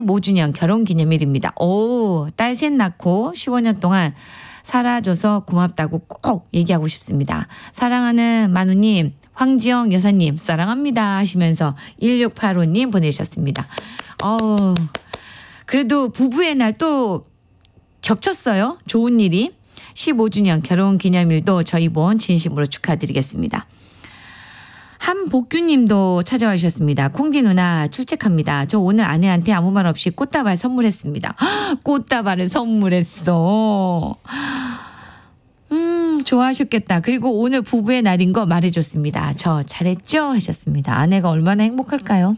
15주년 결혼기념일입니다. 오, 딸 셋 낳고 15년 동안 살아줘서 고맙다고 꼭 얘기하고 싶습니다. 사랑하는 만우님, 황지영 여사님 사랑합니다 하시면서 1685님 보내주셨습니다. 그래도 부부의 날 또 겹쳤어요. 좋은 일이. 15주년 결혼기념일도 저희 본 진심으로 축하드리겠습니다. 한복규님도 찾아와 주셨습니다. 콩지 누나 출첵합니다. 저 오늘 아내한테 아무 말 없이 꽃다발 선물했습니다. 꽃다발을 선물했어. 좋아하셨겠다. 그리고 오늘 부부의 날인 거 말해줬습니다. 저 잘했죠? 하셨습니다. 아내가 얼마나 행복할까요?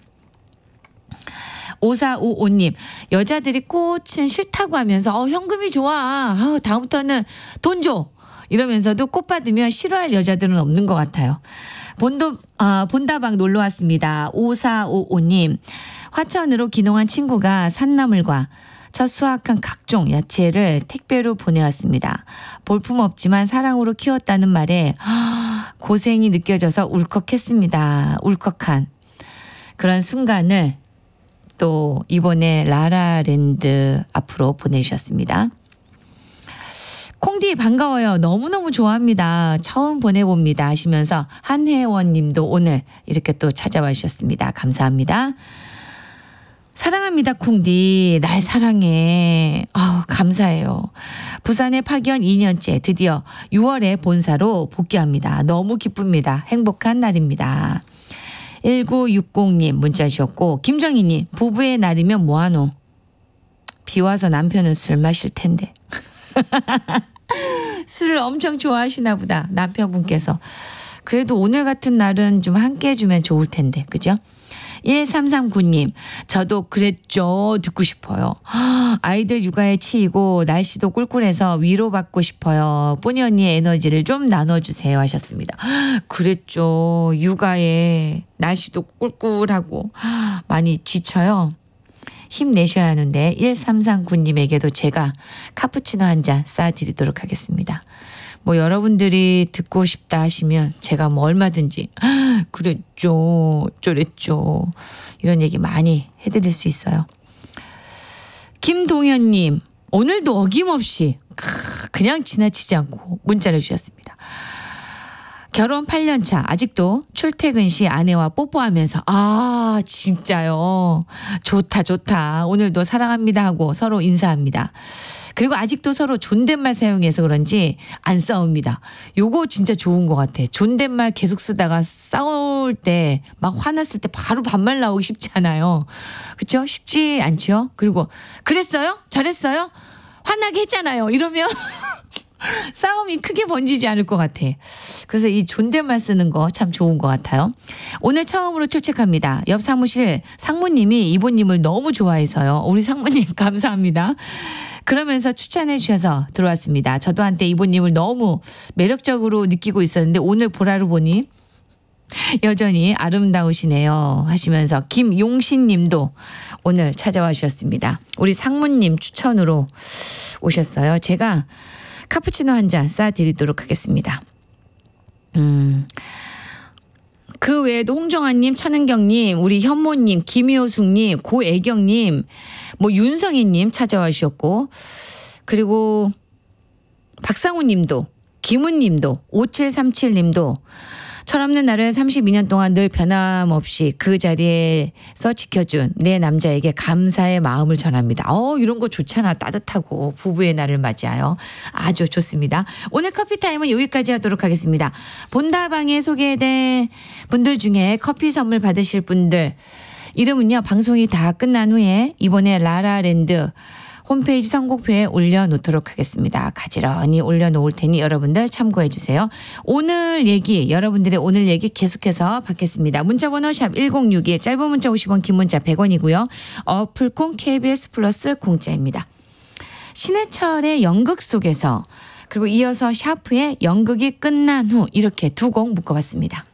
5455님, 여자들이 꽃은 싫다고 하면서 현금이 좋아. 다음부터는 돈 줘. 이러면서도 꽃 받으면 싫어할 여자들은 없는 것 같아요. 본다방 놀러 왔습니다. 5455님, 화천으로 귀농한 친구가 산나물과 첫 수확한 각종 야채를 택배로 보내왔습니다. 볼품없지만 사랑으로 키웠다는 말에 고생이 느껴져서 울컥했습니다. 울컥한 그런 순간을 또 이번에 라라랜드 앞으로 보내주셨습니다. 콩디 반가워요. 너무너무 좋아합니다. 처음 보내봅니다 하시면서 한혜원 님도 오늘 이렇게 또 찾아와 주셨습니다. 감사합니다. 사랑합니다 콩디. 날 사랑해. 감사해요. 부산에 파견 2년째 드디어 6월에 본사로 복귀합니다. 너무 기쁩니다. 행복한 날입니다. 1960님 문자 주셨고, 김정희님, 부부의 날이면 뭐하노? 비 와서 남편은 술 마실 텐데. 술을 엄청 좋아하시나 보다 남편분께서. 그래도 오늘 같은 날은 좀 함께 해주면 좋을 텐데, 그죠? 1339님, 저도 그랬죠 듣고 싶어요. 아이들 육아에 치이고 날씨도 꿀꿀해서 위로받고 싶어요. 뽀니 언니의 에너지를 좀 나눠주세요 하셨습니다. 그랬죠. 육아에 날씨도 꿀꿀하고 많이 지쳐요. 힘내셔야 하는데 1339님에게도 제가 카푸치노 한 잔 쏴드리도록 하겠습니다. 뭐 여러분들이 듣고 싶다 하시면 제가 뭐 얼마든지 그랬죠 저랬죠 이런 얘기 많이 해드릴 수 있어요. 김동현님, 오늘도 어김없이 그냥 지나치지 않고 문자를 주셨습니다. 결혼 8년차 아직도 출퇴근 시 아내와 뽀뽀하면서 진짜요. 좋다. 오늘도 사랑합니다 하고 서로 인사합니다. 그리고 아직도 서로 존댓말 사용해서 그런지 안 싸웁니다. 요거 진짜 좋은 것 같아. 존댓말 계속 쓰다가 싸울 때 막 화났을 때 바로 반말 나오기 쉽지 않아요. 그렇죠? 쉽지 않죠? 그리고 그랬어요? 잘했어요? 화나게 했잖아요. 이러면 싸움이 크게 번지지 않을 것 같아. 그래서 이 존댓말 쓰는 거 참 좋은 것 같아요. 오늘 처음으로 출첵합니다. 옆 사무실 상무님이 이모님을 너무 좋아해서요. 우리 상무님 감사합니다. 그러면서 추천해 주셔서 들어왔습니다. 저도 한때 이모님을 너무 매력적으로 느끼고 있었는데 오늘 보라로 보니 여전히 아름다우시네요 하시면서 김용신 님도 오늘 찾아와 주셨습니다. 우리 상무님 추천으로 오셨어요. 제가 카푸치노 한 잔 쏴드리도록 하겠습니다. 그 외에도 홍정아님, 천은경님, 우리 현모님, 김효숙님, 고애경님, 뭐 윤성희님 찾아와 주셨고, 그리고 박상우님도, 김은님도, 5737님도 철없는 나를 32년 동안 늘 변함없이 그 자리에서 지켜준 내 남자에게 감사의 마음을 전합니다. 이런 거 좋잖아. 따뜻하고 부부의 날을 맞이하여 아주 좋습니다. 오늘 커피타임은 여기까지 하도록 하겠습니다. 본다방에 소개된 분들 중에 커피 선물 받으실 분들 이름은요. 방송이 다 끝난 후에 이번에 라라랜드 홈페이지 선곡표에 올려놓도록 하겠습니다. 가지런히 올려놓을 테니 여러분들 참고해 주세요. 오늘 얘기, 여러분들의 오늘 얘기 계속해서 받겠습니다. 문자번호 샵 1061, 짧은 문자 50원, 긴 문자 100원이고요. 어플콩 KBS 플러스 공짜입니다. 신해철의 연극 속에서 그리고 이어서 샤프의 연극이 끝난 후 이렇게 두 곡 묶어봤습니다.